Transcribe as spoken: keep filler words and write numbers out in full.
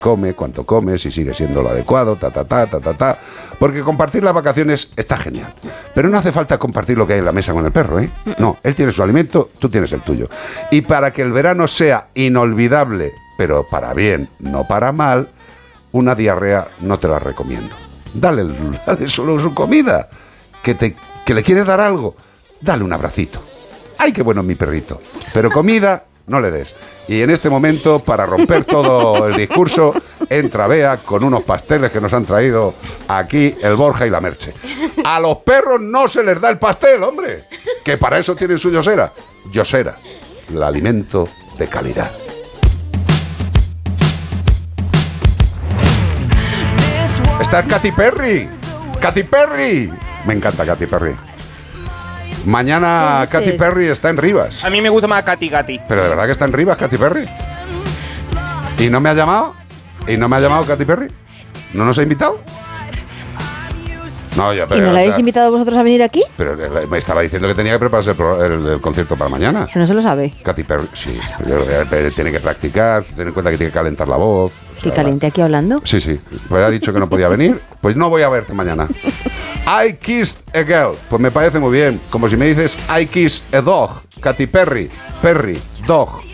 come, cuánto come, si sigue siendo lo adecuado, ta, ta, ta, ta, ta, ta. Porque compartir las vacaciones está genial. Pero no hace falta compartir lo que hay en la mesa con el perro, ¿eh? No, él tiene su alimento, tú tienes el tuyo. Y para que el verano sea inolvidable, pero para bien, no para mal, una diarrea no te la recomiendo. Dale, dale solo su comida. Que, te, que le quieres dar algo, dale un abracito. ¡Ay, qué bueno mi perrito! Pero comida, no le des. Y en este momento, para romper todo el discurso, entra Bea con unos pasteles que nos han traído aquí el Borja y la Merche. A los perros no se les da el pastel, hombre, que para eso tienen su Yosera. Yosera, el alimento de calidad. Está Katy Perry. Katy Perry. Me encanta Katy Perry. Mañana Katy Perry está en Rivas. A mí me gusta más Katy Katy. Pero de verdad que está en Rivas Katy Perry. ¿Y no me ha llamado? ¿Y no me ha llamado Katy Perry? ¿No nos ha invitado? No, yo, pero, ¿Y no la habéis o sea, invitado vosotros a venir aquí? Pero me estaba diciendo que tenía que prepararse el, pro, el, el concierto para mañana. Que no se lo sabe. Katy Perry, sí. Pero, pero tiene que practicar, ten en cuenta que tiene que calentar la voz. ¿Qué o sea, caliente aquí hablando? Sí, sí. Pues ha dicho que no podía venir. Pues no voy a verte mañana. I kissed a girl. Pues me parece muy bien. Como si me dices I kiss a dog. Katy Perry. Perry. Dog.